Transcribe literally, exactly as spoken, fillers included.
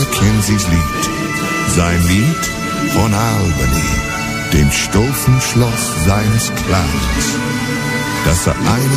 Mackenzies Lied. Sein Lied von Albany, dem stolzen Schloss seines Clans, das er eine